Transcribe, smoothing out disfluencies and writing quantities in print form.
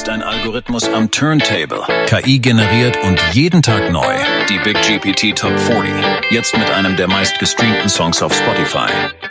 ist ein Algorithmus am Turntable. KI generiert und jeden Tag neu. Die Big GPT Top 40. Jetzt mit einem der meistgestreamten Songs auf Spotify.